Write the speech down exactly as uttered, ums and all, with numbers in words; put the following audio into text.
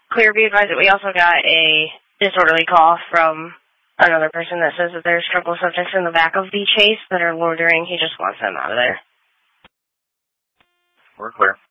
Clear, be advised that we also got a disorderly call from another person that says that there's trouble subjects in the back of the Chase that are loitering. He just wants them out of there. We're clear.